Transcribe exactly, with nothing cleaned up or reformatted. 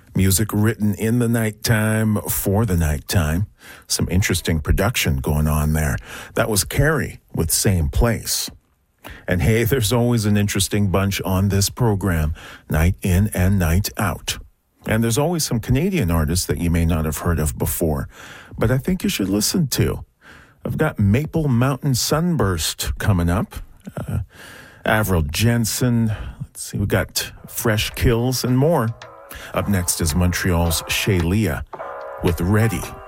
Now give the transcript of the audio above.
Music written in the nighttime for the nighttime. Some interesting production going on there. That was Carrie with Same Place. And hey, there's always an interesting bunch on this program, night in and night out. And there's always some Canadian artists that you may not have heard of before, but I think you should listen to. I've got Maple Mountain Sunburst coming up. Uh, Avril Jensen. Let's see, we got Fresh Kills and more. Up next is Montreal's Shaylia with Ready.